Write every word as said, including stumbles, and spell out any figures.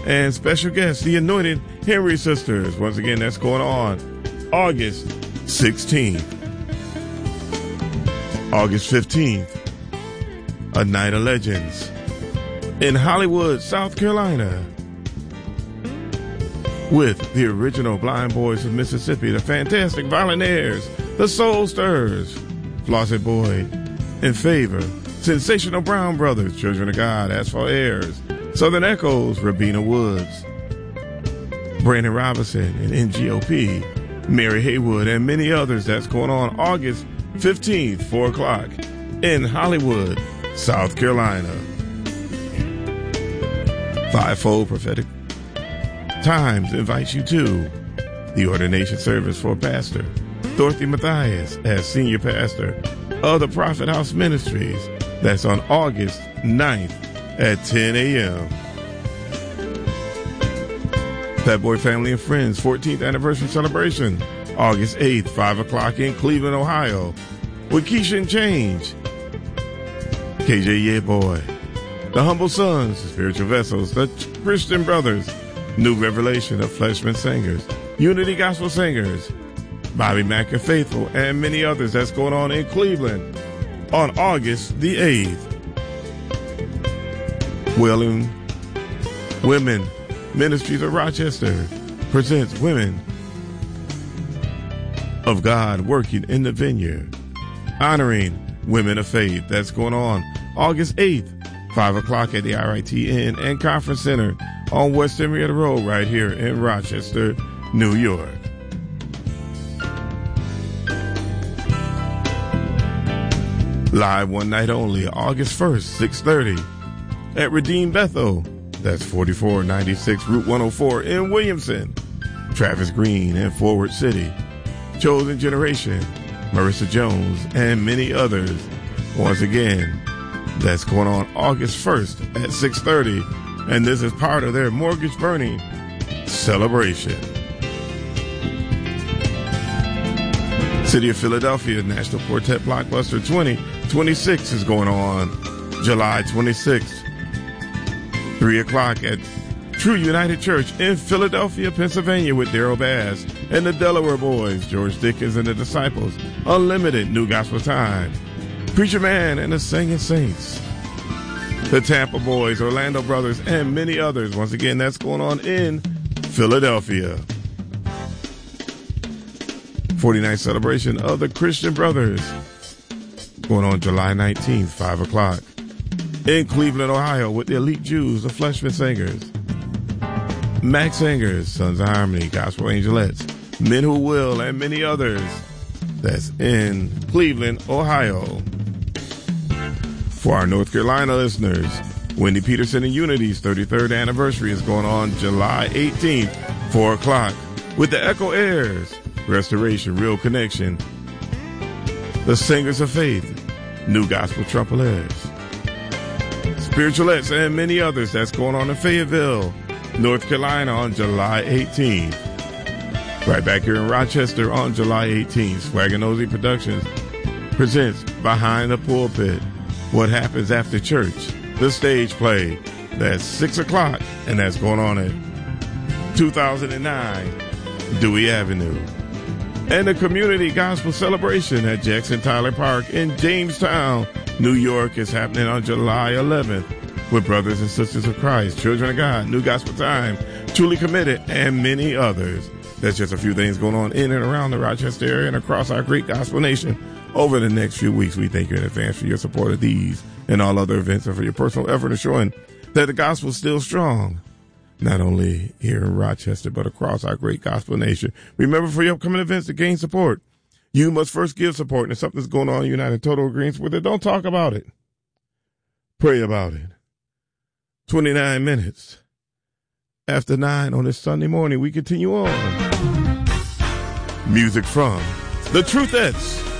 And special guests, the Anointed Henry Sisters. Once again, that's going on August sixteenth. August fifteenth, A Night of Legends in Hollywood, South Carolina, with the original Blind Boys of Mississippi, the Fantastic Violinaires, the Soul Stirrers, Flossie Boyd, In Favor, Sensational Brown Brothers, Children of God, Asphalt Airs, Southern Echoes, Rabina Woods, Brandon Robinson and N G O P, Mary Haywood, and many others. That's going on August fifteenth, four o'clock in Hollywood, South Carolina. Fivefold Prophetic Times invites you to the ordination service for Pastor Dorothy Matthias as Senior Pastor of the Prophet House Ministries. That's on August ninth at ten a.m. Fat Boy Family and Friends fourteenth Anniversary Celebration, August eighth, five o'clock in Cleveland, Ohio, with Keisha and Change, K J Yeah Boy, The Humble Sons, The Spiritual Vessels, The Christian Brothers, New Revelation of Fleshman Singers, Unity Gospel Singers, Bobby Mack and Faithful, and many others. That's going on in Cleveland on August the eighth. Wailing Women Ministries of Rochester presents Women of God Working in the Vineyard, honoring women of faith. That's going on August eighth, five o'clock at the R I T Inn and Conference Center on West Henrietta Road right here in Rochester, New York. Live one night only, August first, six thirty at Redeem Bethel. That's forty-four ninety-six Route one oh four in Williamson, Travis Green and Forward City. Chosen Generation, Marissa Jones, and many others. Once again, that's going on August first at six thirty, and this is part of their mortgage burning celebration. City of Philadelphia National Quartet Blockbuster twenty twenty-six is going on July twenty-sixth, three o'clock at True United Church in Philadelphia, Pennsylvania, with Daryl Bass and the Delaware Boys, George Dickens and the Disciples, Unlimited, New Gospel Time, Preacher Man and the Singing Saints, the Tampa Boys, Orlando Brothers, and many others. Once again, that's going on in Philadelphia. forty-ninth celebration of the Christian Brothers, going on July nineteenth, five o'clock in Cleveland, Ohio, with the Elite Jews, the Fleshman Singers, Max Singers, Sons of Harmony, Gospel Angelettes, Men Who Will, and many others. That's in Cleveland, Ohio. For our North Carolina listeners, Wendy Peterson and Unity's thirty-third anniversary is going on July eighteenth, four o'clock, with the Echo Airs, Restoration, Real Connection, the Singers of Faith, New Gospel Trumpeters, Spiritualettes, and many others. That's going on in Fayetteville, North Carolina on July eighteenth. Right back here in Rochester on July eighteenth, Swag and Nosy Productions presents Behind the Pulpit, What Happens After Church, the stage play. That's six o'clock, and that's going on at two thousand nine Dewey Avenue. And the Community Gospel Celebration at Jackson Tyler Park in Jamestown, New York is happening on July eleventh with Brothers and Sisters of Christ, Children of God, New Gospel Time, Truly Committed, and many others. That's just a few things going on in and around the Rochester area and across our great gospel nation over the next few weeks. We thank you in advance for your support of these and all other events and for your personal effort in showing that the gospel is still strong, not only here in Rochester, but across our great gospel nation. Remember, for your upcoming events to gain support, you must first give support. And if something's going on, you're not in total agreement with it, don't talk about it. Pray about it. twenty-nine minutes after nine on this Sunday morning, we continue on. Music from the Truthettes.